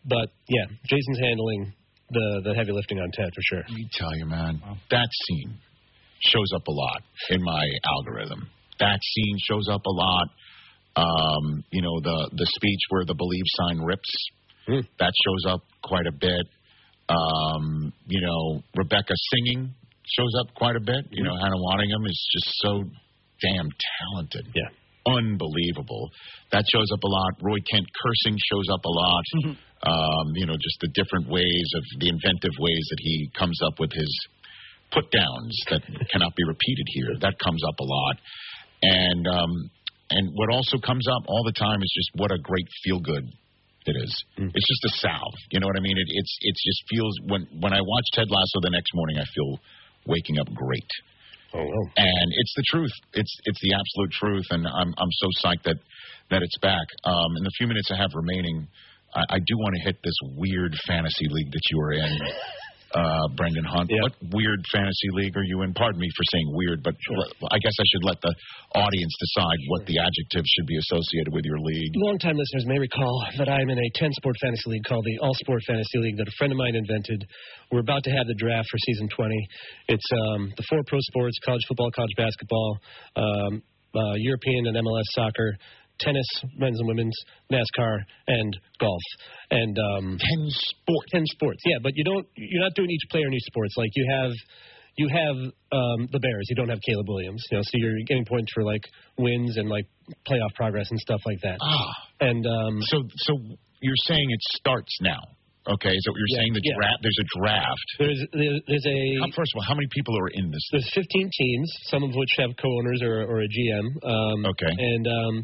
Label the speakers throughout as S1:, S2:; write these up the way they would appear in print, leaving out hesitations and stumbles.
S1: But, yeah, Jason's handling the heavy lifting on Ted for sure.
S2: Let me tell you, man, that scene shows up a lot in my algorithm. That scene shows up a lot. The speech where the believe sign rips, that shows up quite a bit. Rebecca singing shows up quite a bit. Hannah Waddingham is just so damn talented.
S1: Yeah.
S2: Unbelievable. That shows up a lot. Roy Kent cursing shows up a lot. Just the different ways of the inventive ways that he comes up with his put downs that cannot be repeated here. That comes up a lot. And what also comes up all the time is just what a great feel good it is. It's just a salve. You know what I mean? It just feels when I watch Ted Lasso the next morning, I feel waking up great.
S1: Oh, well.
S2: And it's the truth. It's the absolute truth, and I'm so psyched that it's back. In the few minutes I have remaining, I do want to hit this weird fantasy league that you are in, Brendan Hunt.
S1: Yep.
S2: What weird fantasy league are you in? Pardon me for saying weird, but I guess I should let the audience decide what the adjective should be associated with your league.
S1: Longtime listeners may recall that I'm in a 10-sport fantasy league called the All-Sport Fantasy League that a friend of mine invented. We're about to have the draft for season 20. It's the 4 pro sports: college football, college basketball, European and MLS soccer, tennis, men's and women's, NASCAR, and golf. And
S2: 10 sports.
S1: 10 sports, yeah. But you're not doing each player in each sports. Like you have the Bears. You don't have Caleb Williams. So you're getting points for like wins and like playoff progress and stuff like that. And
S2: so you're saying it starts now. Okay, is that what you're saying? There's a draft.
S1: There's a.
S2: First of all, how many people are in this?
S1: There's 15 teams, some of which have co-owners or a GM.
S2: Okay.
S1: And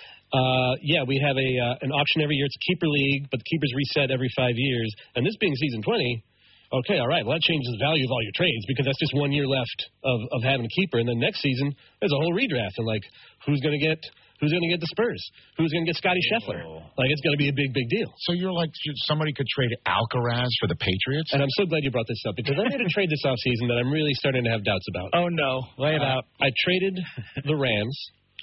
S1: we have an auction every year. It's a keeper league, but the keepers reset every 5 years. And this being season 20, okay, all right, well, that changes the value of all your trades because that's just 1 year left of having a keeper. And then next season, there's a whole redraft. And, like, who's going to get the Spurs? Who's going to get Scotty Scheffler? Like, it's going to be a big, big deal.
S2: So you're like, somebody could trade Alcaraz for the Patriots?
S1: And I'm so glad you brought this up because I made a trade this offseason that I'm really starting to have doubts about.
S3: Oh, no. Lay it out.
S1: I traded the Rams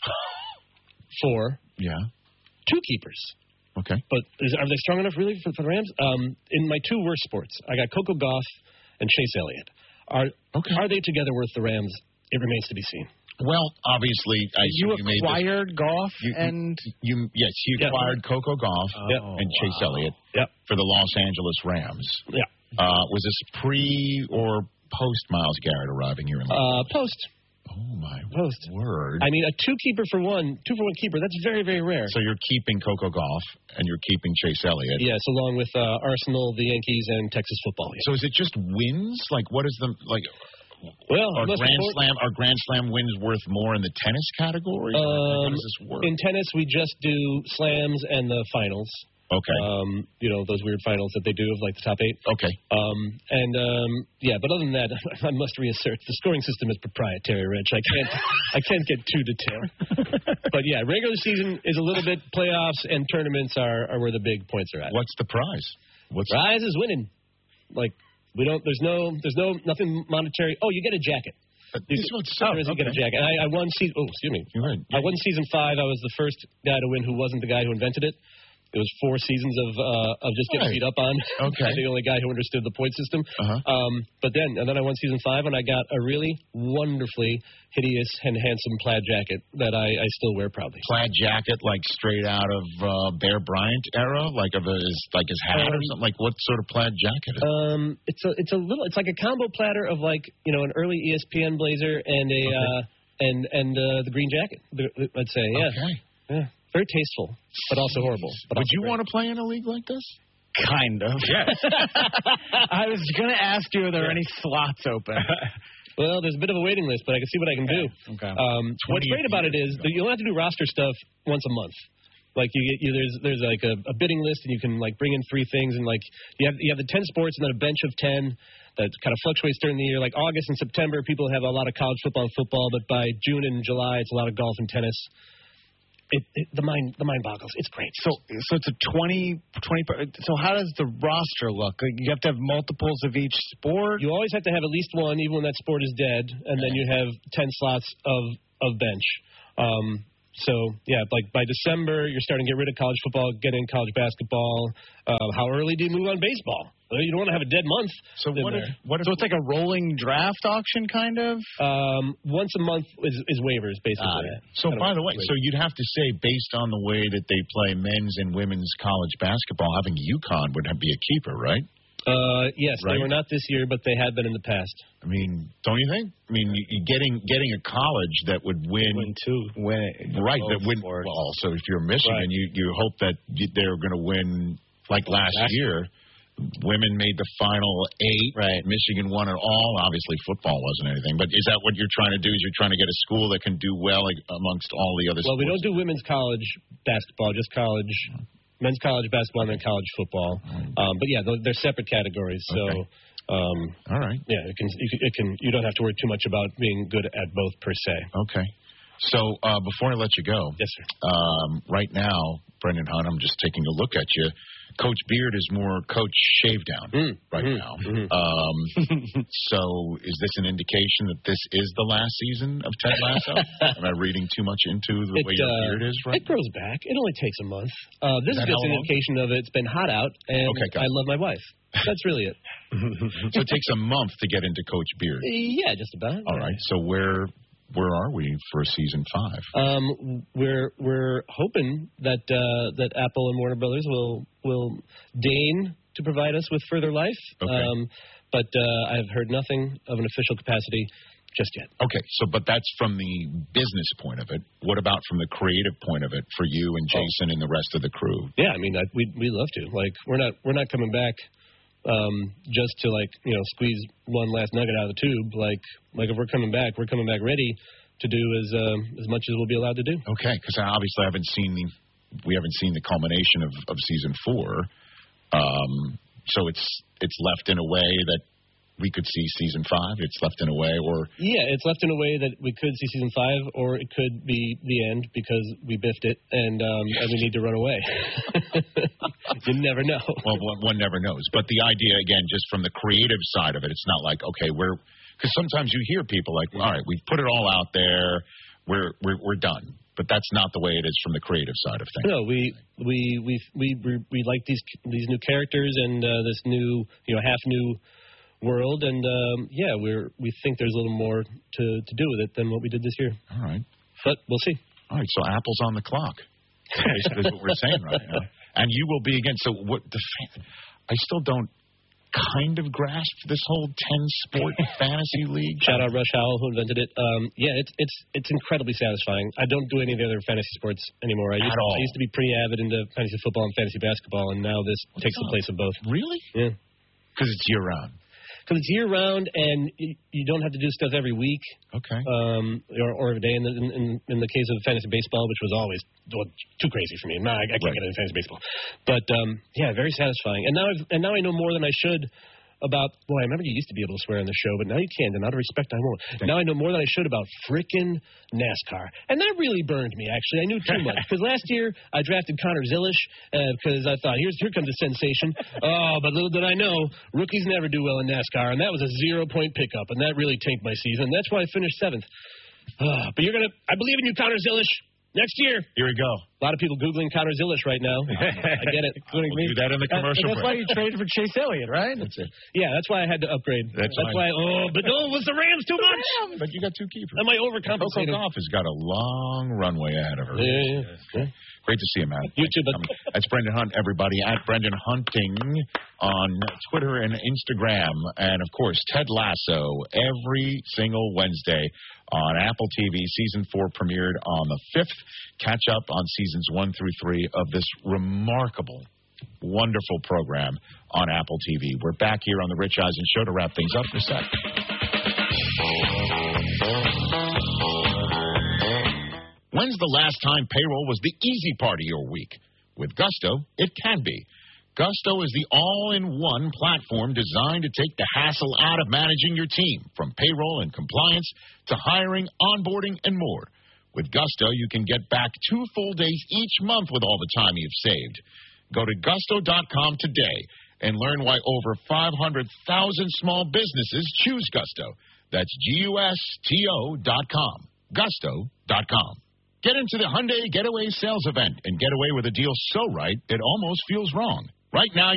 S1: for 2 keepers.
S2: Okay.
S1: But are they strong enough really for the Rams? In my 2 worst sports, I got Coco Gauff and Chase Elliott. Are they together worth the Rams? It remains to be seen.
S2: Well, obviously,
S3: you acquired Gauff
S2: you acquired Coco Gauff and Chase Elliott for the Los Angeles Rams.
S1: Yeah.
S2: Was this pre or post Myles Garrett arriving here in
S1: Post.
S2: Oh, my
S1: Post.
S2: word.
S1: I mean, a 2 for 1 keeper, that's very, very rare.
S2: So you're keeping Coco Gauff and you're keeping Chase Elliott.
S1: Yes, along with Arsenal, the Yankees, and Texas football. Yeah.
S2: So is it just wins? Like, what is the, like...
S1: Well,
S2: are Grand Slam wins worth more in the tennis category? How does this work?
S1: In tennis, we just do slams and the finals.
S2: Okay.
S1: Those weird finals that they do of like the top 8.
S2: Okay.
S1: But other than that, I must reassert the scoring system is proprietary, Rich. I can't get too detailed. But yeah, regular season is a little bit. Playoffs and tournaments are where the big points are at.
S2: What's the prize?
S1: Prize is winning. Like. There's nothing monetary. Oh, you get a jacket. You get a jacket. I won season. Oh, excuse me.
S2: You're right.
S1: I won season 5. I was the first guy to win who wasn't the guy who invented it. It was 4 seasons of just getting beat up on.
S2: Okay.
S1: I'm the only guy who understood the point system. But then I won season 5, and I got a really wonderfully hideous and handsome plaid jacket that I still wear proudly.
S2: Plaid jacket, like straight out of Bear Bryant era, like his hat or something. Like what sort of plaid jacket?
S1: It's like a combo platter of like an early ESPN blazer and the green jacket. I'd say, yeah.
S2: Okay.
S1: Yeah. Very tasteful, but also horrible.
S2: Would you want to play in a league like this?
S3: Kind of.
S2: Yes.
S3: I was going to ask you, are there any slots open?
S1: Well, there's a bit of a waiting list, but I can see what I can do.
S3: Okay.
S1: What's great about it is that you don't have to do roster stuff once a month. Like there's like a bidding list, and you can like bring in free things, and like you have the 10 sports and then a bench of 10 that kind of fluctuates during the year. Like August and September, people have a lot of college football and football, but by June and July, it's a lot of golf and tennis. The mind boggles. It's great.
S3: So it's a 20. So how does the roster look? Like you have to have multiples of each sport.
S1: You always have to have at least one, even when that sport is dead, and then you have 10 slots of bench. So, yeah, like by December, you're starting to get rid of college football, get in college basketball. How early do you move on baseball? Well, you don't want to have a dead month.
S3: So so it's like a rolling draft auction kind of?
S1: Once a month is waivers, basically.
S2: So, by the way, so you'd have to say, based on the way that they play men's and women's college basketball, having UConn would be a keeper, right?
S1: Yes,
S2: right.
S1: They were not this year, but they had been in the past.
S2: I mean, don't you think? I mean, getting a college that would win right? That win. Well, so if you're Michigan, right. you hope that they're going to win like last year. Women made the final 8.
S3: Right.
S2: Michigan won it all. Obviously, football wasn't anything. But is that what you're trying to do? Is you're trying to get a school that can do well amongst all the other sports?
S1: Well, we don't do women's college basketball, just college. Men's college basketball and then college football, but yeah, they're separate categories. So,
S2: all right,
S1: yeah, it can. You don't have to worry too much about being good at both per se.
S2: Okay. So before I let you go,
S1: yes, sir.
S2: Right now, Brendan Hunt, I'm just taking a look at you. Coach Beard is more Coach Shavedown now. So is this an indication that this is the last season of Ted Lasso? Am I reading too much into the way your beard is right
S1: It grows back. It only takes a month. This is just an indication of it's been hot out, and I love my wife. That's really it.
S2: So it takes a month to get into Coach Beard?
S1: Yeah, just about.
S2: All right. So where are we for season 5?
S1: We're hoping that Apple and Warner Brothers will deign to provide us with further life.
S2: Okay.
S1: But I've heard nothing of an official capacity just yet.
S2: Okay. So, but that's from the business point of it. What about from the creative point of it for you and Jason and the rest of the crew?
S1: Yeah, I mean, we love to. Like, we're not coming back. Just to squeeze one last nugget out of the tube. Like if we're coming back ready to do as much as we'll be allowed to do.
S2: Okay, because obviously we haven't seen the culmination of season 4. So it's left in a way that we could see season 5. It's left in a way,
S1: it's left in a way that we could see season 5, or it could be the end because we biffed it and we need to run away. You never know.
S2: Well, one never knows. But the idea, again, just from the creative side of it, it's not like because sometimes you hear people like, all right, we've put it all out there, we're done. But that's not the way it is from the creative side of things.
S1: No, we like these new characters and this new half new world, and we think there's a little more to do with it than what we did this year.
S2: All right,
S1: but we'll see.
S2: All right, so Apple's on the clock. Basically, is what we're saying right now, and you will be again. So what? I still don't kind of grasp this whole 10-sport fantasy league.
S1: Shout out Rush Howell who invented it. It's incredibly satisfying. I don't do any of the other fantasy sports anymore. I used to be pretty avid into fantasy football and fantasy basketball, and now this takes the place of both.
S2: Really?
S1: Yeah.
S2: Because it's year round.
S1: Because it's year-round, and you don't have to do stuff every week.
S2: Okay.
S1: Or every day. In the case of fantasy baseball, which was always too crazy for me. No, I can't get into fantasy baseball. But, very satisfying. And now I know more than I should about, I remember you used to be able to swear on the show, but now you can't, and out of respect, I won't. Now I know more than I should about frickin' NASCAR. And that really burned me, actually. I knew too much. Because last year, I drafted Connor Zilisch, because I thought, here comes a sensation. But little did I know, rookies never do well in NASCAR, and that was a 0-point pickup, and that really tanked my season. That's why I finished 7th. But I believe in you, Connor Zilisch. Next year.
S2: Here we go.
S1: A lot of people Googling Connor Zilisch right now. I get it.
S2: We'll do that in the commercial
S3: break. That's why you traded for Chase Elliott, right?
S2: That's it.
S1: Yeah, that's why I had to upgrade.
S2: That's
S1: why. But no, it was the Rams too much.
S2: But you got 2 keepers.
S1: Am I overcompensating?
S2: Coco Gauff has got a long runway ahead of her.
S1: Yeah.
S2: Great to see you, man.
S1: You too, but
S2: that's Brendan Hunt, everybody, at Brendan Hunting on Twitter and Instagram. And, of course, Ted Lasso every single Wednesday on Apple TV. Season 4 premiered on the 5th. Catch up on seasons 1 through 3 of this remarkable, wonderful program on Apple TV. We're back here on The Rich Eisen Show to wrap things up in a sec. When's the last time payroll was the easy part of your week? With Gusto, it can be. Gusto is the all-in-one platform designed to take the hassle out of managing your team, from payroll and compliance to hiring, onboarding, and more. With Gusto, you can get back 2 full days each month with all the time you've saved. Go to gusto.com today and learn why over 500,000 small businesses choose Gusto. That's GUSTO.com. Gusto.com. Get into the Hyundai Getaway Sales Event and get away with a deal so right, it almost feels wrong. Right now,